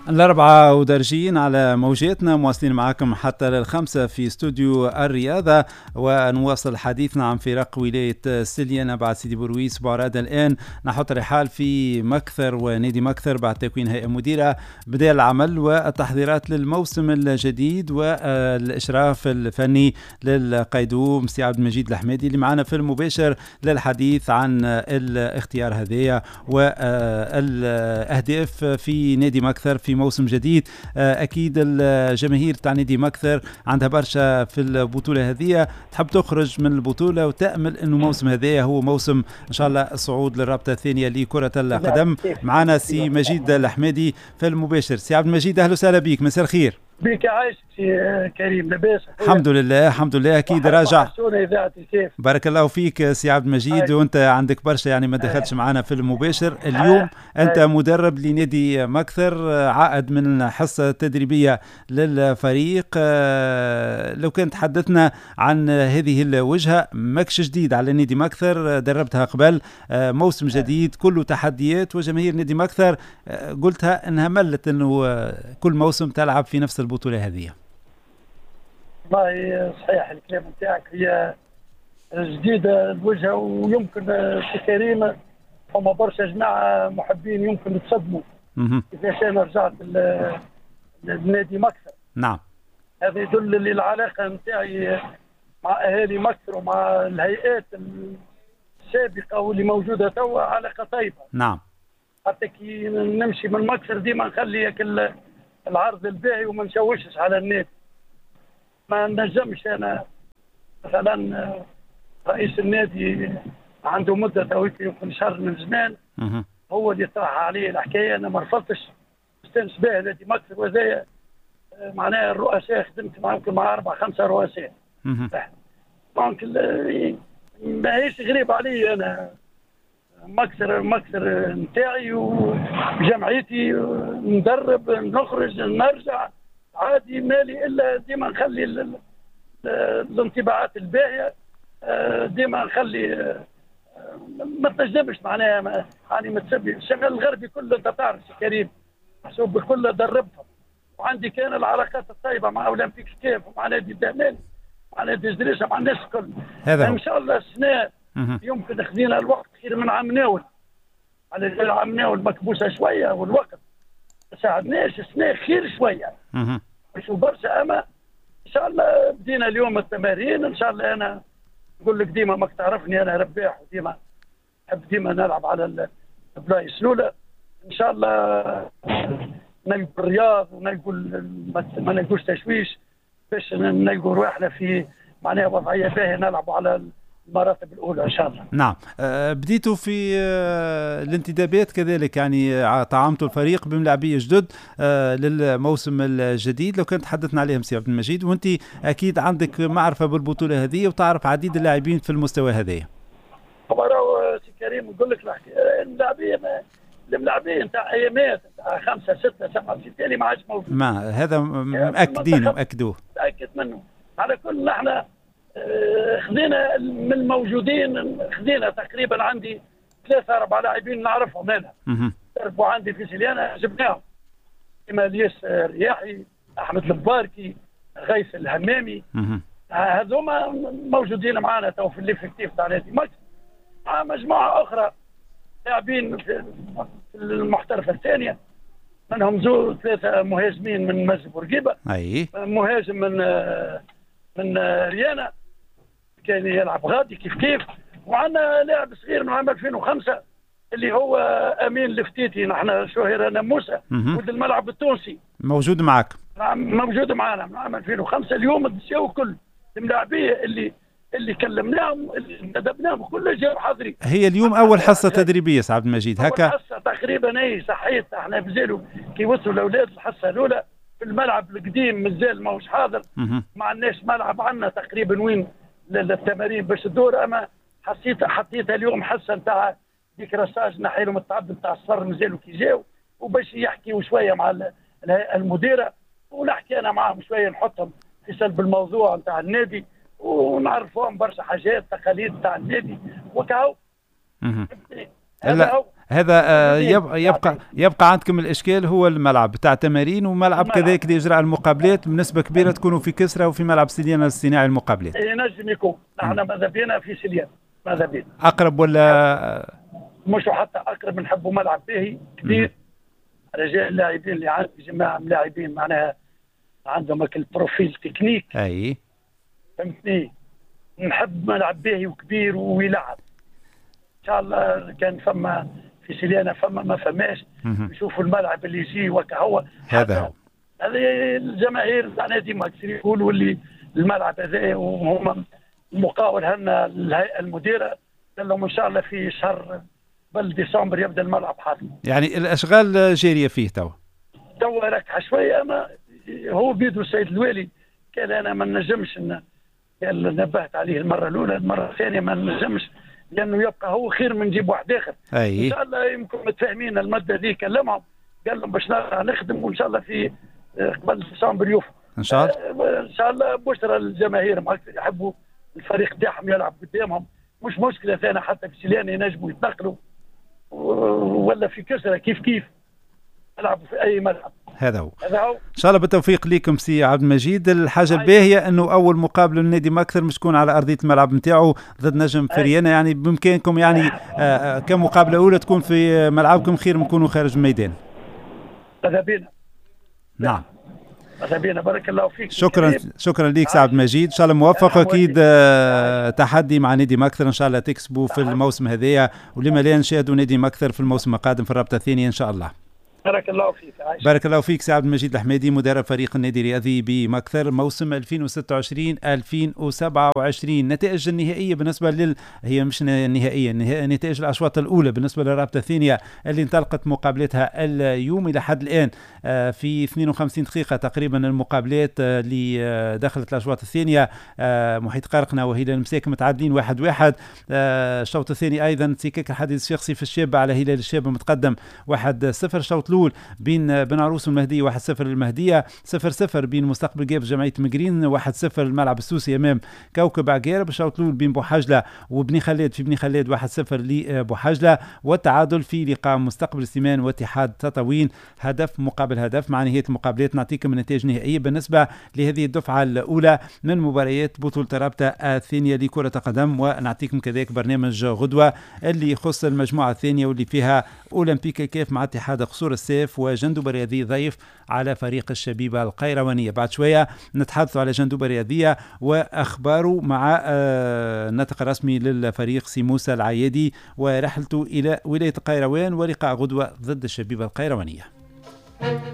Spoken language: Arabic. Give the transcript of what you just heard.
الأربعة ودرجين على موجاتنا، مواصلين معكم حتى للخمسة في استوديو الرياضة، ونواصل حديثنا عن فرق ولاية سليانة بعد سيدي بورويس بعرادة. الآن نحط رحال في مكثر ونادي مكثر بعد تكوين هيئة مديرة بدأ العمل والتحضيرات للموسم الجديد والإشراف الفني للقيدوم سي عبد المجيد الحمادي اللي معنا في المباشر للحديث عن الاختيار هذايا والأهداف في نادي مكثر في موسم جديد. أكيد الجماهير تاع نادي مكثر عندها برشا في البطولة هذه، تحب تخرج من البطولة وتأمل أنه موسم هذا هو موسم إن شاء الله الصعود للرابطة الثانية لكرة القدم. معنا سي مجيد الحمادي في المباشر. سي عبد المجيد أهلا وسهلا بك، مساء الخير. بك عايشك سي كريم، لاباس؟ الحمد لله الحمد لله. اكيد راجع. بارك الله فيك سي عبد المجيد، وانت عندك برشا يعني ما دخلتش معنا في المباشر اليوم. انت مدرب لنادي مكثر، عائد من حصه تدريبيه للفريق. لو كنت تحدثنا عن هذه الوجهه، ماكش جديد على نادي مكثر، دربتها قبل، موسم جديد كله تحديات، وجماهير نادي مكثر قلتها انها ملت انه كل موسم تلعب في نفس البطوله هذه. والله صحيح الكلام نتاعك، هي جديده الوجهه، ويمكن في كريم فما برشا جماعه محبين يمكن تصدموا كيفاش انا رجعت لنادي مكثر. نعم، هذا يدل لي العلاقه نتاعي مع اهالي مكثر ومع الهيئات السابقه واللي موجوده توا علاقه طيبه. نعم، حتى كي نمشي من مكثر ديما نخلي العرض الباهي وما نشوشش على النادي. ما نجمش انا مثلا رئيس النادي عنده مده تويك يمكن شهر من زمان هو اللي طرح عليه الحكايه، انا ما رفضتش، استانس بها نادي مكثر، وهذا معناها الرؤساء خدمت معهم مع 4 5 رؤساء. ممكن ما هيش غريب علي، انا مكثر نتاعي وجمعيتي، ندرب نخرج نرجع عادي، مالي الا ديما نخلي الانطباعات الباهيه، ديما نخلي ما تنجمش معناها يعني ما تسبي الشمال الغربي كله، انت تعرف سي كريم محسوب كله دربهم، وعندي كان العلاقات الطيبه مع اولمبيك كيف ومع نادي الدهمان مع نادي جريشه مع الناس الكل. هذا ان شاء الله السنه يمكن خذينا الوقت خير من عام ناول، على عام ناول مكبوسه شويه والوقت ما ساعدناش، السنه خير شويه مش برشا، اما ان شاء الله بدينا اليوم التمارين. ان شاء الله انا نقول لك ديما ماك تعرفني انا رباح، وديما نحب ديما نلعب على البلايص الاولى. ان شاء الله نلقوا الرياض ونلقوا ما نلقوش تشويش، باش نلقوا روحنا في معناها وضعيه باهيه نلعبوا على المراتب الاولى ان شاء الله. نعم، بديتوا في الانتدابات كذلك، يعني طعمتوا الفريق بملاعبيه جدد للموسم الجديد. لو كنت تحدثنا عليهم سي عبد المجيد، وانت اكيد عندك معرفه بالبطوله هذه وتعرف عديد اللاعبين في المستوى هذايا. راهو سي كريم نقول لك الملاعبين نتاع ايامات نتاع 5 6 7 6 اللي ما عادش موجود. ما هذا مأكدين ومأكدوه. متأكد منه. على كل احنا خذينا من الموجودين، خذينا تقريبا عندي 3 4 لاعبين نعرفهم انا. دربوا عندي في سليانة جبناهم، كما الياس الرياحي، احمد الباركي، غيث الهمامي، هذوما موجودين معنا تو في الافكتيف تاع نادي مكثر، مع مجموعه اخرى لاعبين في المحترفه الثانيه، منهم 3 مهاجمين من مسجد بورقيبه، اي مهاجم من ريانا كان يلعب غادي كيف، وعندنا لاعب صغير من عام 2005 اللي هو امين الفتيتي، نحن شهير موسى ولد الملعب التونسي، موجود معك؟ موجود معنا من عام 2005. اليوم الدسيو كل الملاعبيه اللي كلمناهم اللي ندبناهم كله جاوا حاضرين. هي اليوم اول حصه تدريبيه سي عبد المجيد هكا؟ اول حصه تقريبا، اي صحيت. احنا بزالوا كي وصلوا الاولاد الحصه الاولى في الملعب القديم مازال ماهوش حاضر، ما عندناش ملعب عندنا تقريبا وين للتمارين باش تدور، اما حطيتها اليوم حصه نتاع ديكراساج، نحيلهم التعب نتاع الصفر مازالوا كي جاوا، وباش يحكيوا شويه مع المديره، ونحكي انا معاهم شويه، نحطهم في سلب الموضوع نتاع النادي ونعرفوهم برشا حاجات تقاليد تاع النادي وكهو. هذا يبقى عندكم الاشكال هو الملعب بتاع تمارين وملعب كذلك لاجراء المقابلات بنسبه كبيره تكونوا في كسرى وفي ملعب سليانه للصناعي المقابلات. ينجم يكون نحن ماذا بينا في سليانه ماذا بينا اقرب ولا مش حتى اقرب نحبوا ملعب باهي كبير. رجاء اللاعبين اللي عندي جماعه من لاعبين معناها عندهم البروفيل تكنيك. اي فهمتني، نحب ملعب باهي وكبير ويلعب ان شاء الله. كان فما في سليانه فما ما فماش يشوفوا الملعب اللي يجي وكهو. هذا هو هذه الجماهير تاع نادي ماكسير يقولوا اللي الملعب هذا وهم مقاول لنا الهيئه المديره قال لهم ان شاء الله في شهر بل ديسمبر يبدا الملعب حاضر. يعني الاشغال جاريه فيه توا ركحه شويه. اما هو بيدو السيد الوالي قال انا ما نجمش قال نبهت عليه المره الاولى، المره الثانيه ما نجمش لانه يبقى هو خير من نجيب واحد اخر. ان شاء الله يمكن متفاهمين الماده ذي. كلمهم قال لهم باش نخدم وان شاء الله في قبل ديسمبر يوفق ان شاء الله. ان شاء الله بشرى الجماهير يحبوا الفريق تاعهم يلعب قدامهم. مش مشكله ثانيه حتى في سليانه ينجموا يتنقلوا ولا في كسرى كيف يلعبوا في اي ملعب. هذا هو ان شاء الله بالتوفيق ليكم سي عبد المجيد. الحاجه الباهيه انه اول مقابله للنادي ماكثر مش تكون على ارضيه الملعب نتاعو ضد نجم فريانه، يعني بامكانكم يعني كمقابله اولى تكون في ملعبكم خير من تكونوا خارج الميدان. ماذا بينا. نعم ماذا بينا. بارك الله فيك. شكرا ليك سي عبد المجيد. ان شاء الله موفق. اكيد تحدي مع نادي ماكثر ان شاء الله تكسبوا في الموسم هذايا، ولما لا نشاهدوا نادي ماكثر في الموسم القادم في الرابطه الثانيه ان شاء الله. بارك الله فيك. بارك الله فيك سي عبد المجيد الحميدي مدرب فريق النادي الرياضي بماكثر موسم 2026 2027. النتائج النهائيه بالنسبه هي مش نهائيه، نتائج الاشواط الاولى بالنسبه للرابطه الثانيه اللي انطلقت مقابلتها اليوم الى حد الان في 52 دقيقه تقريبا المقابلات اللي دخلت الاشواط الثانيه. محيط قرقنه وهلال المساك متعادلين 1-1. الشوط الثاني ايضا سيكاك الحديث الشخصي في الشابه على هلال الشابه متقدم 1-0. الشوط الاول بين بن عروس والمهديه 1-0 للمهديه، 0-0 بين مستقبل جاب جمعيه مقرين، 1-0 الملعب السوسي امام كوكب عقارب. الشوط الاول بين بوحجله وبني خلاد في بني خلاد 1-0 لبوحجله، والتعادل في لقاء مستقبل سيمان واتحاد تطاوين هدف مقابل هدف. مع نهايه المقابلات نعطيكم النتائج النهائيه بالنسبه لهذه الدفعه الاولى من مباريات بطوله الرابطه الثانيه لكره القدم، ونعطيكم كذلك برنامج غدوه اللي يخص المجموعه الثانيه واللي فيها اولمبيك كيف مع اتحاد قصور السيف وجندوبه رياضيه ضيف على فريق الشبيبه القيروانيه. بعد شويه نتحدث على جندوبه رياضيه واخباره مع الناطق الرسمي للفريق سي موسى العيادي ورحلته الى ولايه القيروان ولقاء غدوه ضد الشبيبه القيروانيه.